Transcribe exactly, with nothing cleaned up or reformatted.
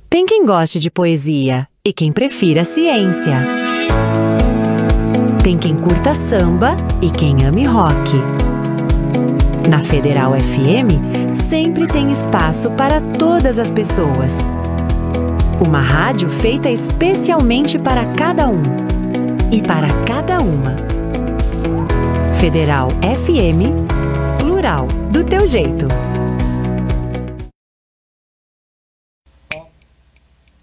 Tem quem goste de poesia e quem prefira ciência. Tem quem curta samba e quem ame rock. Na Federal F M, sempre tem espaço para todas as pessoas. Uma rádio feita especialmente para cada um e para cada uma. Federal F M, plural, do teu jeito.